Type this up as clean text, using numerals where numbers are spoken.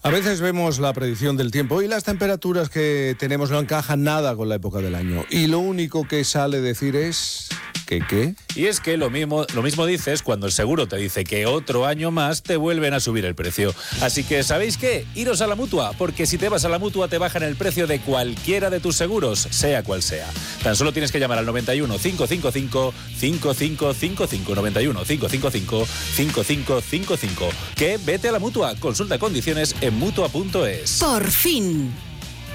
A veces vemos la predicción del tiempo y las temperaturas que tenemos no encajan nada con la época del año. Y lo único que sale decir es... ¿Qué? Y es que lo mismo dices cuando el seguro te dice que otro año más te vuelven a subir el precio. Así que, ¿sabéis qué? Iros a la Mutua, porque si te vas a la Mutua te bajan el precio de cualquiera de tus seguros, sea cual sea. Tan solo tienes que llamar al 91 555 5555, 91 555 5555. Que vete a la Mutua, consulta condiciones en Mutua.es. Por fin.